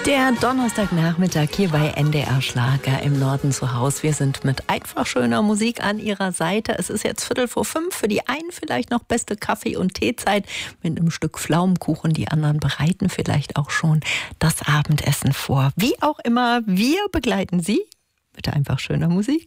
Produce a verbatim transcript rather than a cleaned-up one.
Der Donnerstagnachmittag hier bei N D R Schlager im Norden zu Hause. Wir sind mit einfach schöner Musik an Ihrer Seite. Es ist jetzt Viertel vor fünf. Für die einen vielleicht noch beste Kaffee- und Teezeit mit einem Stück Pflaumenkuchen. Die anderen bereiten vielleicht auch schon das Abendessen vor. Wie auch immer, wir begleiten Sie mit einfach schöner Musik.